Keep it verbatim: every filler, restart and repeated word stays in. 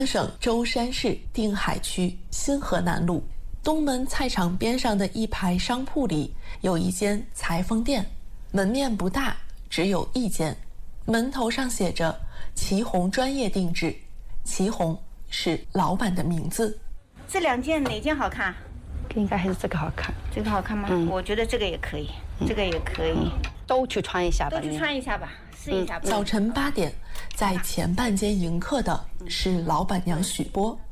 省舟山市定海区新河南路东门菜场边上的一排商铺里，有一间裁缝店，门面不大，只有一间，门头上写着“祁红专业定制”，祁红是老板的名字。 这两件哪件好看？ 应该还是这个好看。 这个好看吗？嗯，我觉得这个也可以，嗯、这个也可以、嗯， 都去穿一下吧， 都去穿一下吧，试一下吧。 早晨八点，在前半间迎客的是老板娘许波。